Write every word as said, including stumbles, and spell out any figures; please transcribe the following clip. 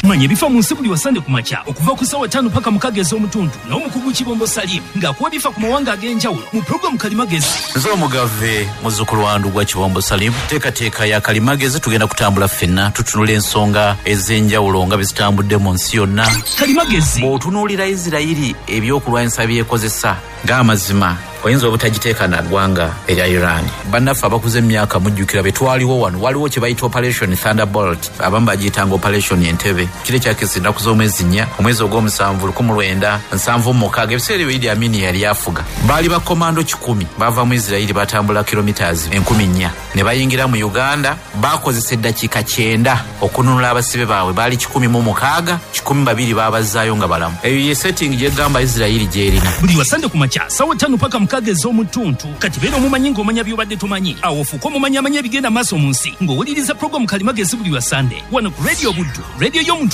Manye bifa mu nsi buli wasande ku makya okuva ku ssaawa ttaano paka mukaaga ez'omutundu n'omukugu Kibombo Salim ng'akuwa bifa ku mawanga ag'enjawulo mu programu Kalimagezi. Nze omugave muzzukulu wandu gwa Kibombo Salim. Teekateeka ya Kalimagezi tugenda kutambula ffenna tutunula ensonga ez'enjawulo nga bizitambudde mu nsi yonna. Kalimagezi bw'otunuulira Isirayiri ebyokulwanyisa byekozesa ng'amazima oyinza obutagiteeka na ggwanga erya Iran. Bannaffe abakuze emyaka mujjukira be twaliwo wano waliwo kye bayita Operation Thunderbolt abamu bagiyitanga Operation Entebbe. Kiri kyakisa ennaku z'omwezi nnya omwezi ogw'omusanvu lukumi lwenda nsanvu mukaaga ebiseera ebyo Idi Amin yali afuga. Baali bakomando kikumi bava mu Isirayiri batambula kilometers enkumi nnya ne bayingira mu Uganda bakozesa eddakiika kyenda okununula abasibe baabwe baali kikumi mu mukaaga kikumi babiri baabazaayo nga balamu. Eyo ye setting gyegamba Isirayiri gyerina. Buli wasande ku makya ssaawa ttaano paka mukaaga ez'omutundu kati beera omumanyi ng'omanya by'obadde tomanyi awo ofuuka omumanyamanya ebigenda maaso mu nsi ng'owuliriza programu Kalimagezi buli wasande wano ku Radio Buddu, radio y'omuntu.